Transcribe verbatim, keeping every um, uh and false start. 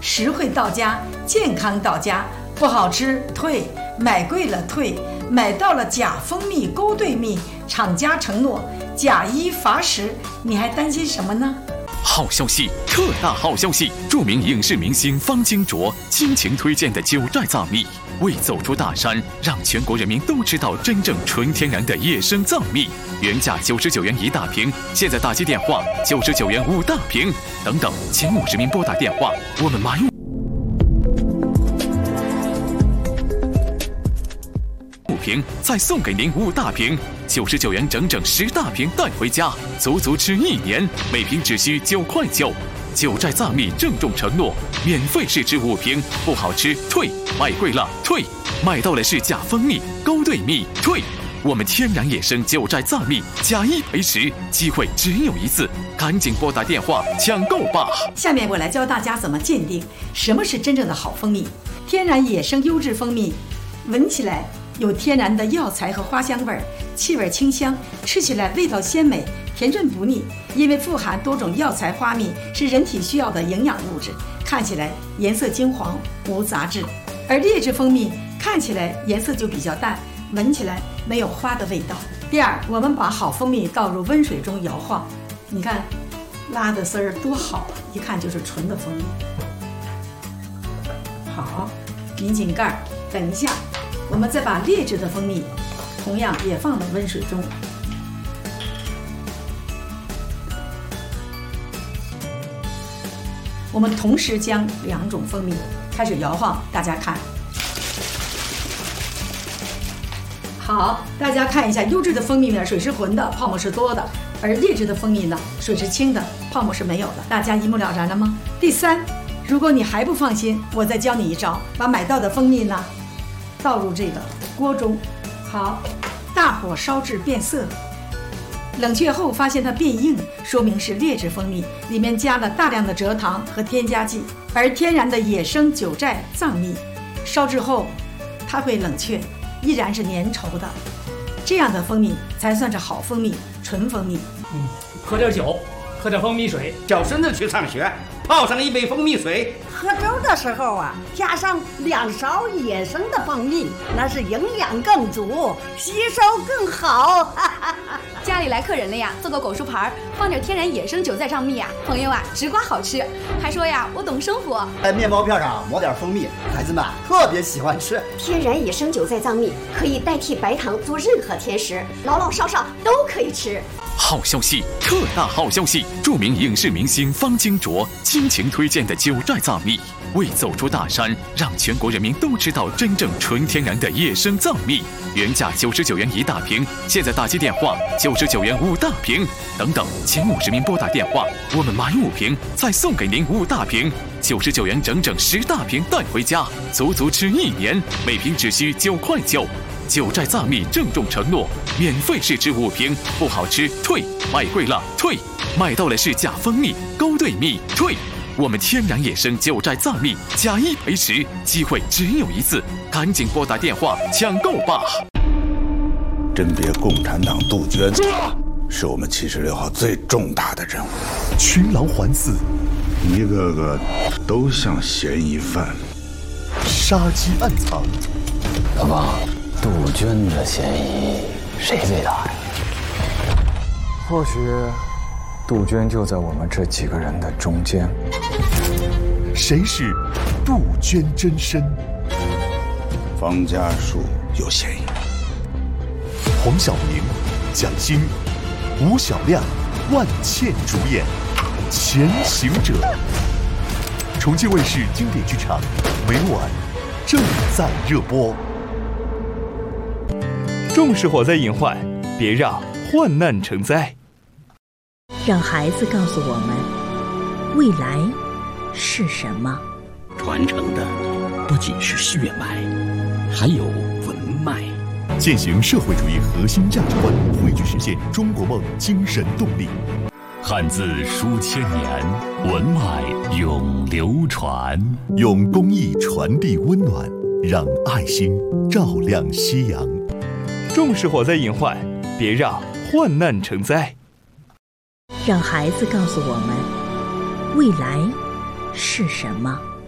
实惠到家，健康到家，不好吃退，买贵了退，买到了假蜂蜜勾兑蜜，厂家承诺假一罚十，你还担心什么呢？ 好消息，特大好消息！著名影视明星方金卓倾情推荐的九寨藏蜜，为走出大山，让全国人民都知道真正纯天然的野生藏蜜。原价九十九元一大瓶，现在打击电话九十九元五大瓶，等等，前五十名拨打电话，我们买五瓶，再送给您五大瓶。九十九元整整十大瓶带回家，足足吃一年，每瓶只需九块九。九寨藏蜜郑重承诺，免费试吃五瓶，不好吃退，买贵了退，买到了是假蜂蜜勾兑蜜退。我们天然野生九寨藏蜜，假一赔十，机会只有一次，赶紧拨打电话抢购吧！ 下面我来教大家怎么鉴定什么是真正的好蜂蜜。天然野生优质蜂蜜，闻起来有天然的药材和花香味儿，气味清香，吃起来味道鲜美，甜润不腻。因为富含多种药材花蜜，是人体需要的营养物质，看起来颜色金黄，无杂质。而劣质蜂蜜看起来颜色就比较淡，闻起来没有花的味道。第二，我们把好蜂蜜倒入温水中摇晃，你看拉的丝儿多好，一看就是纯的蜂蜜。好，拧紧盖儿，等一下我们再把劣质的蜂蜜同样也放到温水中。我们同时将两种蜂蜜开始摇晃，大家看。好，大家看一下，优质的蜂蜜呢，水是浑的，泡沫是多的；而劣质的蜂蜜呢，水是清的，泡沫是没有的。大家一目了然了吗？第三，如果你还不放心，我再教你一招，把买到的蜂蜜呢倒入这个锅中，好，大火烧至变色，冷却后发现它变硬，说明是劣质蜂蜜，里面加了大量的蔗糖和添加剂。而天然的野生九寨藏蜜，烧制后它会冷却，依然是粘稠的，这样的蜂蜜才算是好蜂蜜，纯蜂蜜。 嗯，喝点酒，喝点蜂蜜水， 叫孙子去上学，泡上一杯蜂蜜水。 喝粥的时候啊，加上两勺野生的蜂蜜，那是营养更足，吸收更好。 家里来客人了呀，做个果蔬盘，放点天然野生九寨藏蜜啊，朋友啊，直刮好吃。还说呀，我懂生活。 在面包片上抹点蜂蜜，孩子们特别喜欢吃。 天然野生九寨藏蜜可以代替白糖做任何甜食，老老少少都可以吃。 好消息，特大好消息！著名影视明星方金卓倾情推荐的九寨藏蜜，为走出大山，让全国人民都知道真正纯天然的野生藏蜜。原价九十九元一大瓶，现在打击电话九十九元五大瓶，等等，前五十名拨打电话，我们买五瓶，再送给您五大瓶，九十九元整整十大瓶带回家，足足吃一年，每瓶只需九块九。九寨藏蜜郑重承诺，免费试吃五瓶，不好吃退，买贵了退，买到了是假蜂蜜勾兑蜜退。我们天然野生九寨藏蜜，假一赔十，机会只有一次，赶紧拨打电话抢购吧！ 甄别共产党杜鹃，是我们七十六号最重大的任务。 群狼环伺， 一个个都像嫌疑犯， 杀机暗藏。 老爸，杜鹃的嫌疑谁最大呀？ 或许杜鹃就在我们这几个人的中间。 谁是杜鹃真身？ 方家树有嫌疑。 黄晓明、蒋欣、吴晓亮、万茜主演《潜行者》，重庆卫视经典剧场，每晚正在热播。 重视火灾隐患，别让患难成灾。 让孩子告诉我们，未来是什么？ 传承的不仅是血脉，还有文脉。 践行社会主义核心价值观，汇聚实现中国梦精神动力。 汉字书千年，文脉永流传。 用公益传递温暖，让爱心照亮夕阳。 重视火灾隐患，别让患难成灾。 让孩子告诉我们，未来是什么？